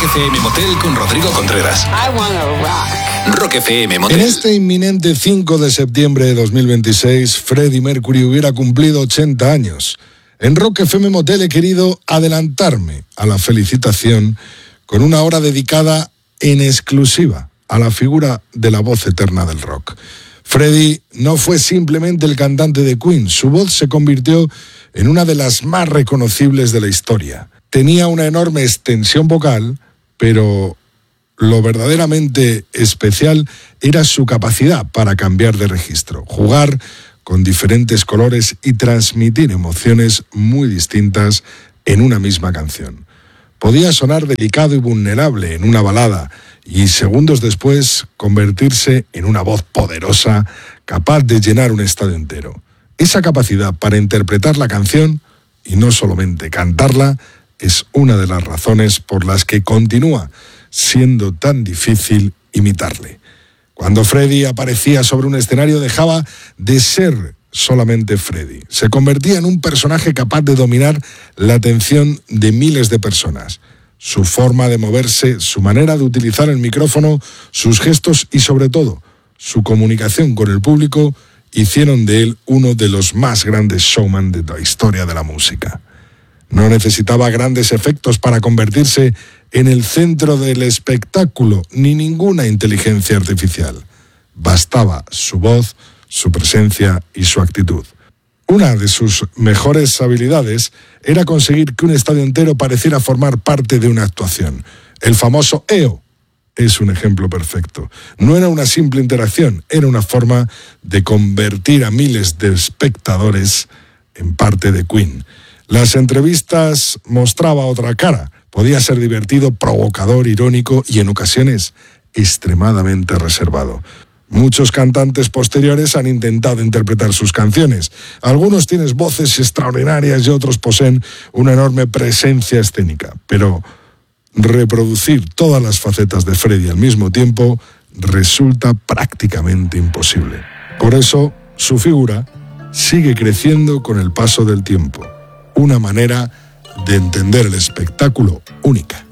FM Motel con Rodrigo Contreras. I wanna rock. Rock FM Motel. En este inminente 5 de septiembre de 2026, Freddie Mercury hubiera cumplido 80 años. En Rock FM Motel he querido adelantarme a la felicitación con una hora dedicada en exclusiva a la figura de la voz eterna del rock. Freddie no fue simplemente el cantante de Queen, su voz se convirtió en una de las más reconocibles de la historia. Tenía una enorme extensión vocal, pero lo verdaderamente especial era su capacidad para cambiar de registro, jugar con diferentes colores y transmitir emociones muy distintas en una misma canción. Podía sonar delicado y vulnerable en una balada y segundos después convertirse en una voz poderosa capaz de llenar un estadio entero. Esa capacidad para interpretar la canción y no solamente cantarla es una de las razones por las que continúa siendo tan difícil imitarle. Cuando Freddie aparecía sobre un escenario dejaba de ser solamente Freddie. Se convertía en un personaje capaz de dominar la atención de miles de personas. Su forma de moverse, su manera de utilizar el micrófono, sus gestos y sobre todo su comunicación con el público hicieron de él uno de los más grandes showman de la historia de la música. No necesitaba grandes efectos para convertirse en el centro del espectáculo, ni ninguna inteligencia artificial. Bastaba su voz, su presencia y su actitud. Una de sus mejores habilidades era conseguir que un estadio entero pareciera formar parte de una actuación. El famoso EO es un ejemplo perfecto. No era una simple interacción, era una forma de convertir a miles de espectadores en parte de Queen. Las entrevistas mostraba otra cara. Podía ser divertido, provocador, irónico y en ocasiones extremadamente reservado. Muchos cantantes posteriores han intentado interpretar sus canciones. Algunos tienen voces extraordinarias y otros poseen una enorme presencia escénica. Pero reproducir todas las facetas de Freddie al mismo tiempo resulta prácticamente imposible. Por eso, su figura sigue creciendo con el paso del tiempo. Una manera de entender el espectáculo única.